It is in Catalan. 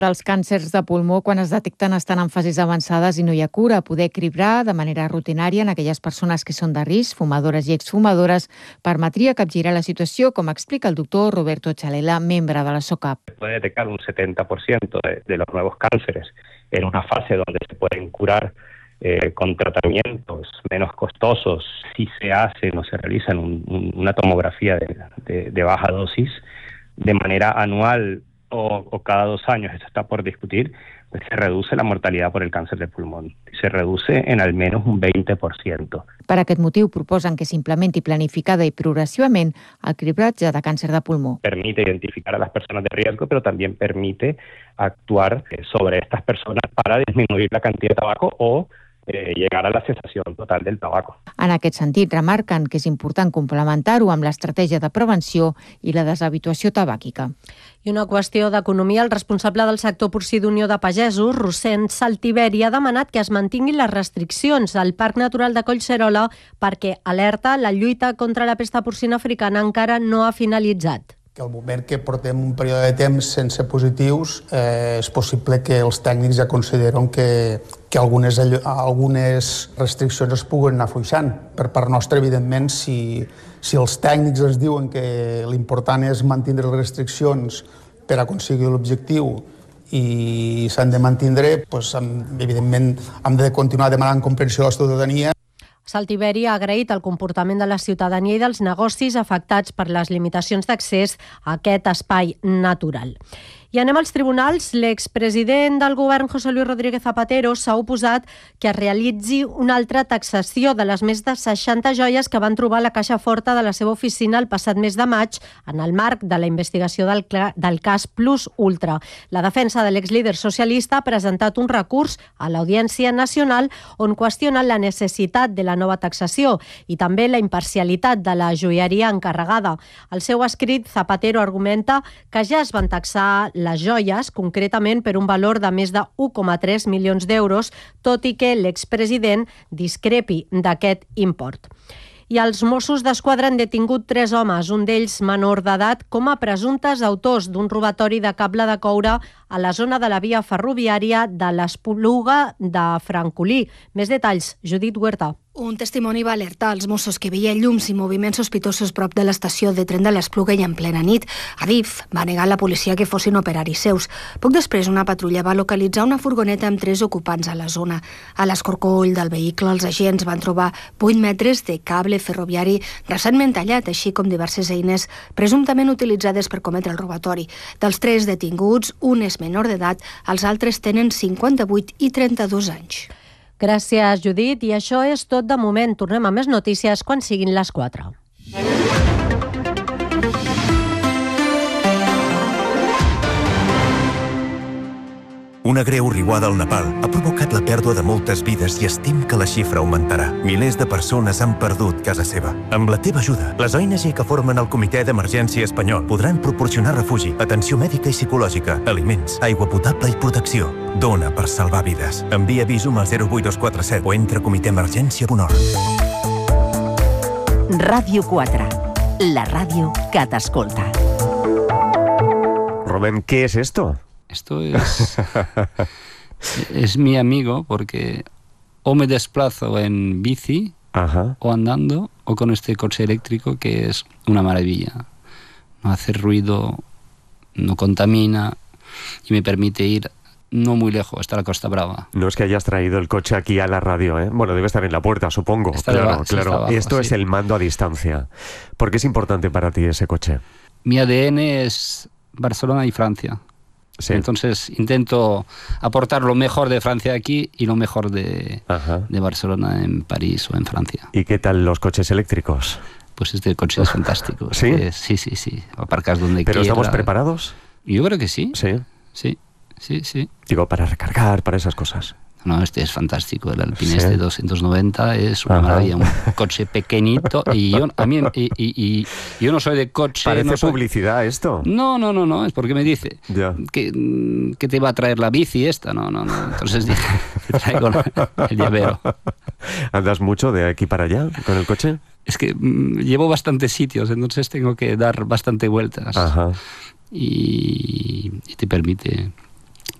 Els càncers de pulmó, quan es detecten, estan en fases avançades i no hi ha cura. Poder cribrar de manera rutinària en aquelles persones que són de risc, fumadores i exfumadores, permetria capgirar la situació, com explica el doctor Roberto Chalela, membre de la SOCAP. Se puede detectar un 70% de los nuevos cánceres en una fase donde se pueden curar con tratamientos menos costosos si se hacen o se realizan una tomografía de baja dosis de manera anual o cada 2 años, eso está por discutir, pues se reduce la mortalidad por el cáncer de pulmón. Se reduce en al menos un 20%. Per aquest motiu proposen que s'implementi planificada i progressivament el cribratge de càncer de pulmó. Permite identificar a las personas de riesgo, pero también permite actuar sobre estas personas para disminuir la cantidad de tabaco o llegar a la cesació total del tabaco. En aquest sentit, remarquen que és important complementar-ho amb l'estratègia de prevenció i la deshabituació tabàquica. I una qüestió d'economia, el responsable del sector porcí d'Unió de Pagesos, Rossend Saltiveri, ha demanat que es mantinguin les restriccions al Parc Natural de Collserola perquè, alerta, la lluita contra la pesta porcina africana encara no ha finalitzat. Que al moment que portem un període de temps sense positius, és possible que els tècnics ja consideren que algunes restriccions es puguen anar afluixant. Per part nostra, evidentment, si els tècnics ens diuen que l'important és mantenir les restriccions per aconseguir l'objectiu i s'han de mantenir, doncs, evidentment hem de continuar demanant comprensió a la ciutadania. Saltiveri ha agraït el comportament de la ciutadania i dels negocis afectats per les limitacions d'accés a aquest espai natural. I anem als tribunals. L'expresident del govern, José Luis Rodríguez Zapatero, s'ha oposat que es realitzi una altra taxació de les més de 60 joies que van trobar a la caixa forta de la seva oficina el passat mes de maig en el marc de la investigació del cas Plus Ultra. La defensa de l'exlíder socialista ha presentat un recurs a l'Audiència Nacional on qüestiona la necessitat de la nova taxació i també la imparcialitat de la joieria encarregada. Al seu escrit, Zapatero argumenta que ja es van taxar les joies, concretament per un valor de més de 1,3 milions d'euros, tot i que l'expresident discrepi d'aquest import. I els Mossos d'Esquadra han detingut 3 homes, un d'ells menor d'edat, com a presumptes autors d'un robatori de cable de coure a la zona de la via ferroviària de l'Espluga de Francolí. Més detalls, Judit Huerta. Un testimoni va alertar als Mossos que veia llums i moviments sospitosos prop de l'estació de tren de l'Espluga i en plena nit. Adif va negar a la policia que fossin operaris seus. Poc després, una patrulla va localitzar una furgoneta amb 3 ocupants a la zona. A l'escorcoll del vehicle, els agents van trobar 8 metres de cable ferroviari recentment tallat, així com diverses eines presumptament utilitzades per cometre el robatori. Dels 3 detinguts, un és menor d'edat, els altres tenen 58 i 32 anys. Gràcies, Judit. I això és tot de moment. Tornem a més notícies quan siguin les 4. Una greu riuada al Nepal ha provocat la pèrdua de moltes vides i estim que la xifra augmentarà. Milers de persones han perdut casa seva. Amb la teva ajuda, les ONG que formen el Comitè d'Emergència Espanyol podran proporcionar refugi, atenció mèdica i psicològica, aliments, aigua potable i protecció. Dona per salvar vides. Envia Visum al 08247 o entra a comitèemergència.org. Ràdio 4, la ràdio que t'escolta. Rubén, ¿qué es esto? Esto es mi amigo porque o me desplazo en bici, ajá, o andando o con este coche eléctrico que es una maravilla. No hace ruido, no contamina y me permite ir no muy lejos, hasta la Costa Brava. No es que hayas traído el coche aquí a la radio, ¿eh? Bueno, debe estar en la puerta, supongo. Claro. Abajo, esto sí. Es el mando a distancia. ¿Por qué es importante para ti ese coche? Mi ADN es Barcelona y Francia. Sí. Entonces intento aportar lo mejor de Francia aquí y lo mejor de Barcelona en París o en Francia. ¿Y qué tal los coches eléctricos? Pues este coche es fantástico. ¿Sí? Sí. Aparcas donde ¿Pero quiera. estamos preparados? Yo creo que sí. Sí. Sí. Digo, para recargar, para esas cosas. No, este es fantástico. El Alpine este 290 es una maravilla, un coche pequeñito. Y yo no soy de coche. Parece no soy... publicidad esto. No, es porque me dice que te va a traer la bici esta. No. Entonces dije, te traigo el llavero. ¿Andas mucho de aquí para allá con el coche? Es que llevo bastantes sitios, entonces tengo que dar bastante vueltas. Y te permite